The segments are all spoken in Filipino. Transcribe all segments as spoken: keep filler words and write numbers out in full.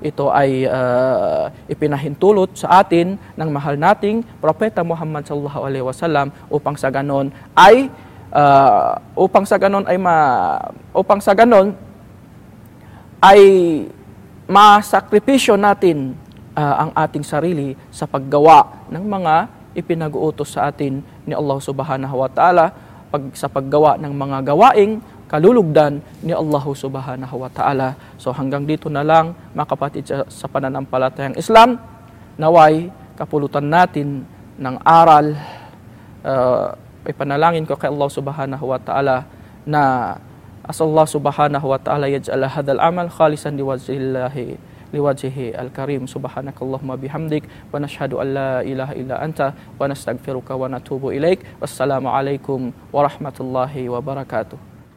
ito ay uh, ipinahintulot sa atin ng mahal nating Propeta Muhammad sallallahu alaihi wasallam upang sa ganon ay uh, upang sa ganon ay ma, upang sa ganon ay masakripisyo natin uh, ang ating sarili sa paggawa ng mga ipinag-uutos sa atin ni Allah subhanahu wa ta'ala pag, sa paggawa ng mga gawaing kalulugdan ni Allah subhanahu wa ta'ala. So hanggang dito na lang mga kapatid sa, sa pananampalatayang Islam, naway kapulutan natin ng aral, uh, ipanalangin ko kay Allah subhanahu wa ta'ala na asallahu subhanahu wa ta'ala yaj'al hadal amal khalisan liwajhillahi liwajhihi al-karim. Subhanakallahumma bihamdik wa nashhadu an la ilaha illa anta wa nastaghfiruka wa natubu ilaik. Wassalamu alaikum warahmatullahi wabarakatuh.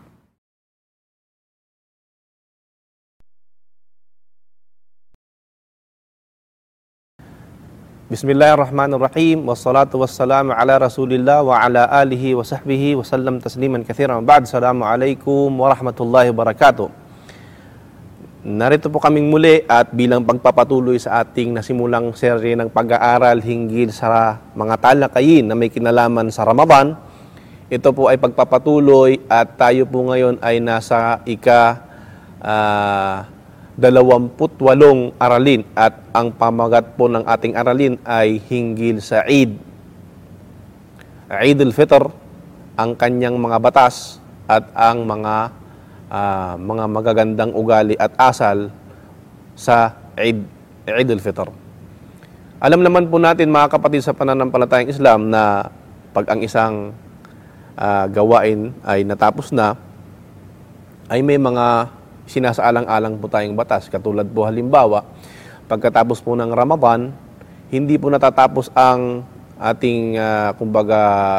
Bismillahirrahmanirrahim. Wassalatu wassalamu ala Rasulillah wa ala alihi wa sahbihi wa sallam tasliman katsiran. Ba'd. Assalamualaikum warahmatullahi wabarakatuh. Narito po kaming muli at bilang pagpapatuloy sa ating nasimulang serye ng pag-aaral hinggil sa mga talakayin na may kinalaman sa Ramadan. Ito po ay pagpapatuloy at tayo po ngayon ay nasa ika uh, dalawamput walong aralin at ang pamagat po ng ating aralin ay hinggil sa Eid. Eid al-Fitr, ang kanyang mga batas at ang mga uh, mga magagandang ugali at asal sa Eid, Eid al-Fitr. Alam naman po natin mga kapatid sa pananampalatayang Islam na pag ang isang uh, gawain ay natapos na, ay may mga sinasaalang-alang po tayong batas. Katulad po halimbawa, pagkatapos po ng Ramadan, hindi po natatapos ang ating uh, kumbaga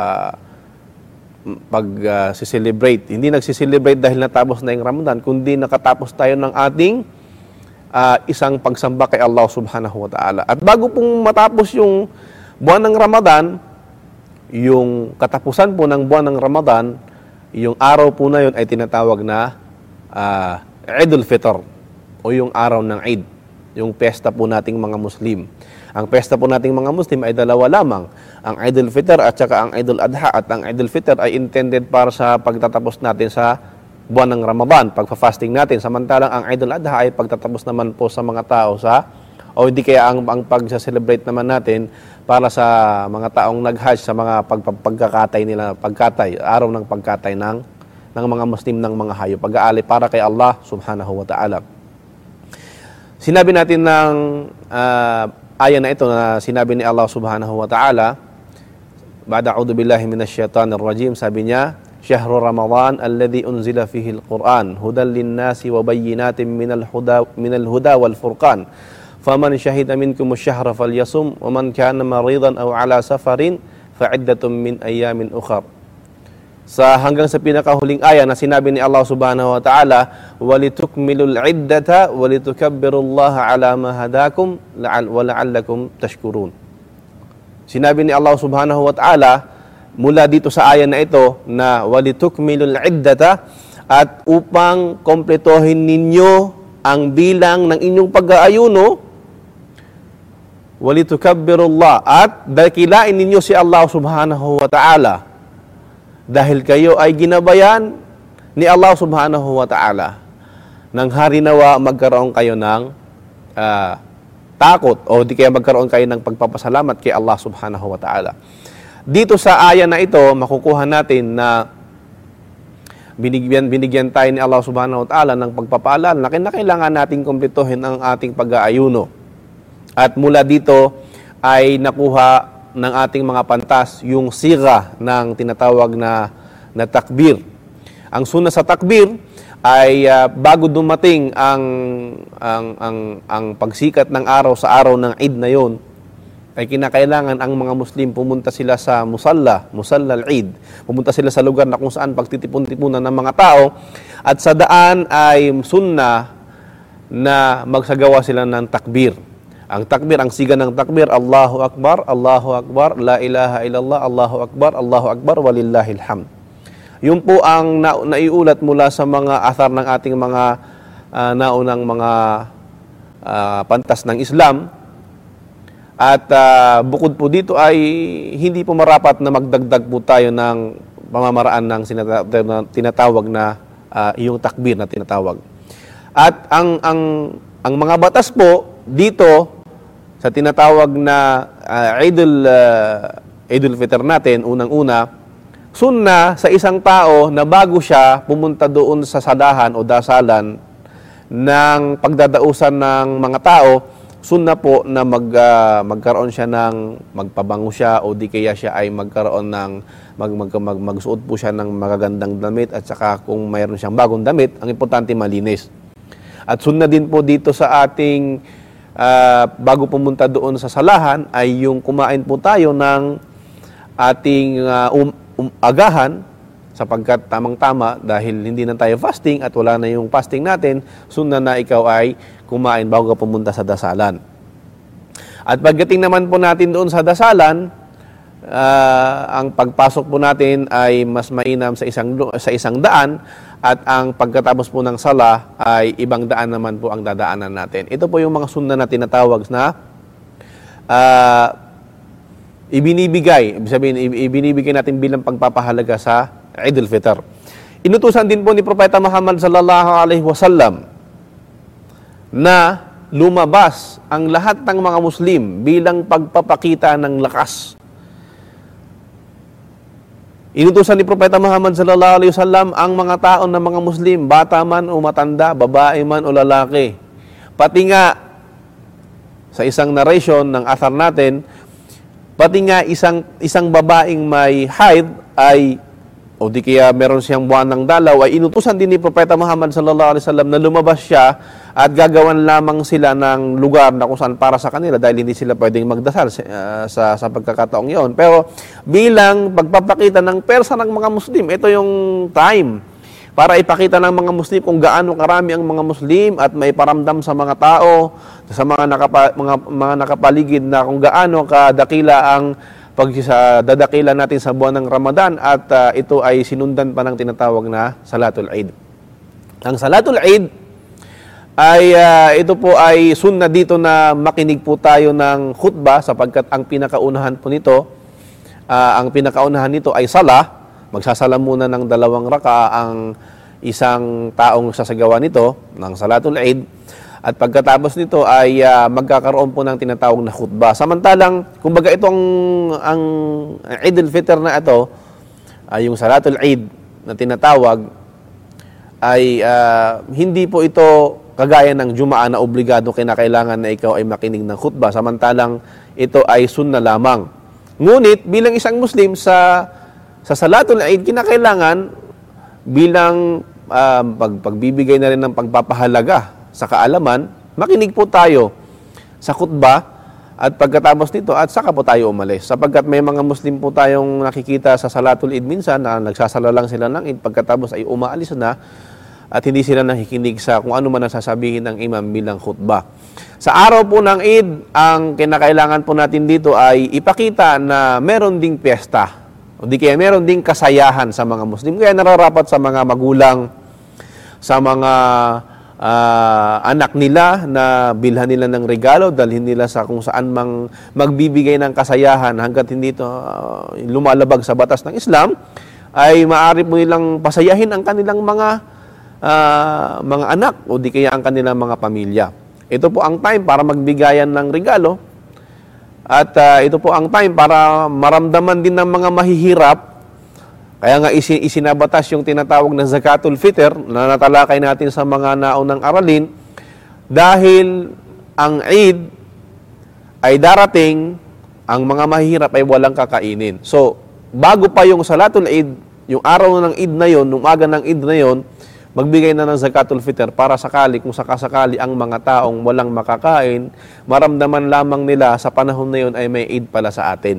pag-celebrate. Uh, hindi nagsiselebrate dahil natapos na yung Ramadan, kundi nakatapos tayo ng ating uh, isang pagsamba kay Allah subhanahu wa ta'ala. At bago pong matapos yung buwan ng Ramadan, yung katapusan po ng buwan ng Ramadan, yung araw po na yun ay tinatawag na uh, Eid al-Fitr o yung araw ng Eid, yung pesta po nating mga Muslim. Ang pesta po nating mga Muslim ay dalawa lamang, ang Eid al-Fitr at saka ang Eid al-Adha. At ang Eid al-Fitr ay intended para sa pagtatapos natin sa buwan ng Ramadan, pagfa-fasting natin. Samantalang ang Eid al-Adha ay pagtatapos naman po sa mga tao sa, o hindi kaya ang, ang pag-celebrate naman natin para sa mga taong nag-hajj sa mga pag, pag, pagkakatay nila, pagkatay, araw ng pagkatay ng ng mga Muslim ng mga hayop, pag-aali para kay Allah subhanahu wa ta'ala. Sinabi natin ng uh, aya na ito na sinabi ni Allah subhanahu wa ta'ala, ba'da a'udhu billahi minash shaitanir rajim, sabi niya, Syahru Ramadan alladhi unzila fihi al-Quran hudan lin-nasi wa bayyinatin minal huda minal huda wal furqan faman shahida minkum ash-shahra falyasum wa man kana maridan aw ala safarin fa'iddatun min ayamin ukhra. Sa hanggang sa pinakahuling aya na sinabi ni Allah subhanahu wa ta'ala, walitukmilul iddata walitukabbirullaha ala ma hadakum wa la'allakum tashkurun. Sinabi ni Allah subhanahu wa ta'ala mula dito sa aya na ito na walitukmilul iddata, at upang kompletohin ninyo ang bilang ng inyong pag-aayuno, walitukabbirullah, at dakilain ninyo si Allah subhanahu wa ta'ala dahil kayo ay ginabayan ni Allah subhanahu wa ta'ala. Nang hari nawa magkaroon kayo ng uh, takot o di kaya magkaroon kayo ng pagpapasalamat kay Allah subhanahu wa ta'ala. Dito sa aya na ito, makukuha natin na binigyan, binigyan tayo ni Allah subhanahu wa ta'ala ng pagpapaalala na kinakailangan nating kumplituhin ang ating pag-aayuno. At mula dito ay nakuha ng ating mga pantas yung siga ng tinatawag na, na takbir. Ang sunna sa takbir ay uh, bago dumating ang, ang, ang, ang pagsikat ng araw sa araw ng Eid na yon, ay kinakailangan ang mga Muslim pumunta sila sa musalla, musalla al-Eid. Pumunta sila sa lugar na kung saan pagtitipon-tipunan ng mga tao, at sa daan ay sunna na magsagawa sila ng takbir. Ang takbir, ang siga ng takbir, Allahu Akbar, Allahu Akbar, La ilaha illallah, Allahu Akbar, Allahu Akbar, walillahil hamd. Yun po ang na, naiulat mula sa mga athar ng ating mga uh, naunang mga uh, pantas ng Islam. At uh, bukod po dito ay hindi po marapat na magdagdag po tayo ng pamamaraan ng tinatawag na uh, yung takbir na tinatawag. At ang ang ang mga batas po dito sa tinatawag na uh, Eidul uh, Eidul Fitr natin, unang-una, sunna sa isang tao na bago siya pumunta doon sa sadahan o dasalan ng pagdadausan ng mga tao, sunna po na mag, uh, magkaroon siya ng, magpabango siya o di kaya siya ay magkaroon ng, mag, mag, mag, magsuot po siya ng magagandang damit at saka kung mayroon siyang bagong damit, ang importante malinis. At sunna din po dito sa ating, uh, bago pumunta doon sa salahan, ay yung kumain po tayo ng ating uh, um, um, agahan, sapagkat tamang-tama dahil hindi na tayo fasting at wala na yung fasting natin, sunna na ikaw ay kumain bago ka pumunta sa dasalan. At pagdating naman po natin doon sa dasalan, uh, ang pagpasok po natin ay mas mainam sa isang sa isang daan at ang pagkatapos po ng sala ay ibang daan naman po ang dadaanan natin. Ito po yung mga sunna na tinatawag na uh, ibinibigay, ibig sabihin, ibinibigay natin bilang pagpapahalaga sa Eidul Fitr. Inutusan din po ni Propeta Muhammad sallallahu alaihi wasallam na lumabas ang lahat ng mga Muslim bilang pagpapakita ng lakas. Inutusan ni Propeta Muhammad sallallahu alaihi wasallam ang mga tao ng mga Muslim, bata man o matanda, babae man o lalaki. Pati nga sa isang narration ng athar natin, pati nga isang isang babaeng may haid ay o di kaya meron siyang buwan ng dalaw, ay inutusan din ni Propeta Muhammad sallallahu alaihi wasallam na lumabas siya at gagawan lamang sila ng lugar na kung saan para sa kanila dahil hindi sila pwedeng magdasal uh, sa, sa pagkakataong yon. Pero bilang pagpapakita ng persa ng mga Muslim, ito yung time para ipakita ng mga Muslim kung gaano karami ang mga Muslim at may paramdam sa mga tao, sa mga, nakapa, mga, mga nakapaligid na kung gaano kadakila ang pag sa dadakila natin sa buwan ng Ramadan at uh, ito ay sinundan pa ng tinatawag na Salatul Eid. Ang Salatul Eid ay uh, ito po ay sunna dito na makinig po tayo ng khutbah sapagkat ang pinakaunahan po nito, uh, ang pinakaunahan nito ay sala. Magsasala muna ng dalawang raka ang isang taong sasagawa nito ng Salatul Eid. At pagkatapos nito ay uh, magkakaroon po ng tinatawag na khutbah. Samantalang, kumbaga itong ang Eidul Fitr na ito, uh, yung Salatul Eid na tinatawag, ay uh, hindi po ito kagaya ng Jumaa na obligado kinakailangan na ikaw ay makinig ng khutbah. Samantalang ito ay sunna lamang. Ngunit bilang isang Muslim sa sa Salatul Eid, kinakailangan bilang uh, pag, pagbibigay na rin ng pagpapahalaga sa kaalaman, makinig po tayo sa khutbah at pagkatapos nito at saka po tayo umalis. Sapagkat may mga Muslim po tayong nakikita sa Salatul Eid minsan na nagsasala lang sila ng Eid, pagkatapos ay umaalis na at hindi sila nakikinig sa kung ano man ang sasabihin ng imam bilang khutbah. Sa araw po ng Eid, ang kinakailangan po natin dito ay ipakita na meron ding piyesta o di kaya meron ding kasayahan sa mga Muslim. Kaya nararapat sa mga magulang, sa mga Uh, anak nila na bilhan nila ng regalo, dalhin nila sa kung saan mang magbibigay ng kasayahan hanggat hindi ito uh, lumalabag sa batas ng Islam, ay maaari po nilang pasayahin ang kanilang mga uh, mga anak o di kaya ang kanilang mga pamilya. Ito po ang time para magbigayan ng regalo at uh, ito po ang time para maramdaman din ng mga mahihirap. Kaya nga isin, isinabatas yung tinatawag na Zakatul Fitr na natalakay natin sa mga naunang aralin dahil ang Eid ay darating, ang mga mahihirap ay walang kakainin. So, bago pa yung Salatul Eid, yung araw ng Eid na yon, umaga ng Eid na yon, magbigay na ng Zakatul Fitr para sakali, kung sakasakali ang mga taong walang makakain, maramdaman lamang nila sa panahon na yon ay may Eid pala sa atin.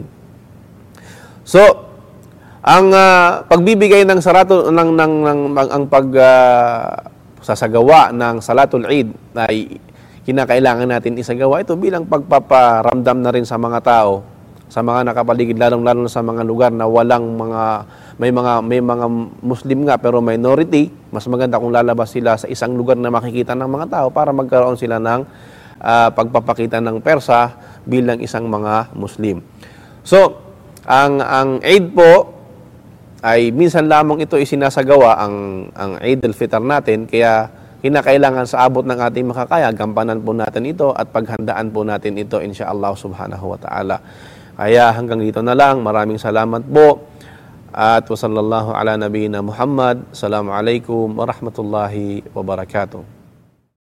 So, ang uh, pagbibigay ng sarato ng ng, ng ang, ang pag uh, sasagawa ng Salatul Eid ay kinakailangan natin isagawa ito bilang pagpaparamdam na rin sa mga tao, sa mga nakapaligid, lalong-lalo sa mga lugar na walang mga may mga may mga Muslim nga pero minority. Mas maganda kung lalabas sila sa isang lugar na makikita ng mga tao para magkaroon sila ng uh, pagpapakita ng Persa bilang isang mga Muslim. So, ang ang Eid po ay minsan lamang ito isinasagawa ang ang Eid al-Fitr natin, kaya kinakailangan sa abot ng ating makakaya, gampanan po natin ito at paghandaan po natin ito insyaallah subhanahu wa ta'ala. Kaya hanggang dito na lang. Maraming salamat po. At wa sallallahu ala nabiyina Muhammad. Assalamualaikum warahmatullahi wabarakatuh.